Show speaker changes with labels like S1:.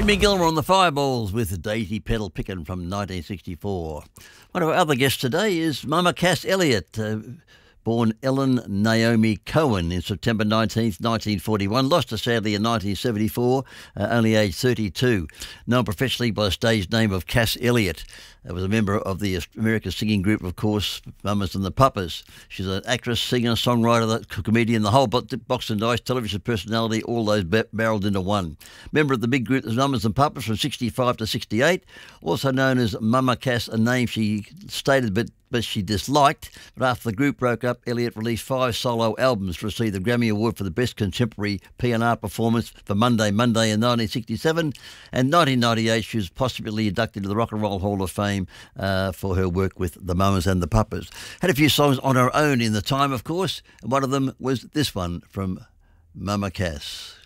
S1: Jimmy Gilmore on the Fireballs with Daisy Petal Pickin' from 1964. One of our other guests today is Mama Cass Elliott, born Ellen Naomi Cohen in September 19th, 1941. Lost her sadly in 1974, only aged 32. Known professionally by the stage name of Cass Elliott. Was a member of the American singing group, of course, Mamas and the Papas. She's an actress, singer, songwriter, comedian, the whole box and dice, television personality, all those barreled into one. Member of the big group, the Mamas and Papas, from 65 to 68. Also known as Mama Cass, a name she stated but she disliked. But after the group broke up, Elliott released 5 solo albums to receive the Grammy Award for the Best Contemporary P&R Performance for Monday in 1967. And 1998, she was possibly inducted to the Rock and Roll Hall of Fame for her work with the Mamas and the Papas. Had a few songs on her own in the time, of course, and one of them was this one from Mama Cass.